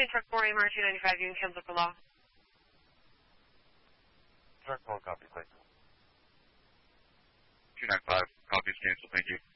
Houston, Truck 4, AMR 295, Union Camp, local law. Truck 4, copy, quick. 295, copy is canceled, thank you.